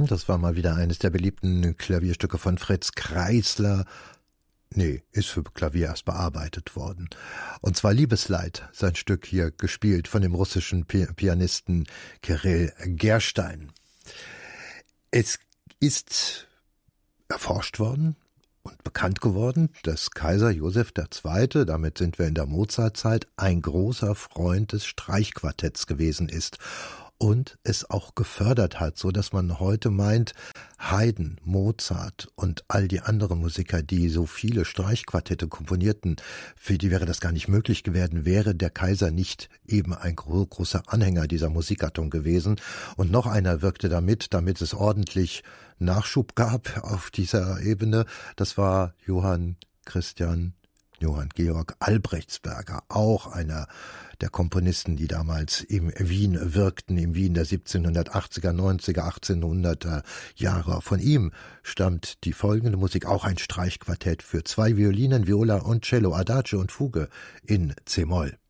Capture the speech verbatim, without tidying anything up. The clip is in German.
Das war mal wieder eines der beliebten Klavierstücke von Fritz Kreisler. Nee, ist für Klavier erst bearbeitet worden. Und zwar Liebesleid, sein Stück hier gespielt von dem russischen Pianisten Kirill Gerstein. Es ist erforscht worden und bekannt geworden, dass Kaiser Josef der Zweite., damit sind wir in der Mozartzeit, ein großer Freund des Streichquartetts gewesen ist und es auch gefördert hat, so dass man heute meint, Haydn, Mozart und all die anderen Musiker, die so viele Streichquartette komponierten, für die wäre das gar nicht möglich gewesen, wäre der Kaiser nicht eben ein gro- großer Anhänger dieser Musikgattung gewesen. Und noch einer wirkte damit, damit es ordentlich Nachschub gab auf dieser Ebene. Das war Johann Christian Johann Georg Albrechtsberger, auch einer der Komponisten, die damals in Wien wirkten, im Wien der siebzehnhundertachtziger, neunziger, achtzehnhunderter Jahre. Von ihm stammt die folgende Musik, auch ein Streichquartett für zwei Violinen, Viola und Cello, Adagio und Fuge in C-Moll.